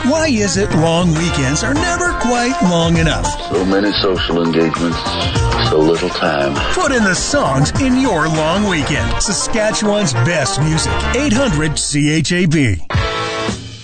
Why is it long weekends are never quite long enough? So many social engagements, so little time. Put in the songs in your long weekend. Saskatchewan's best music. 800 CHAB.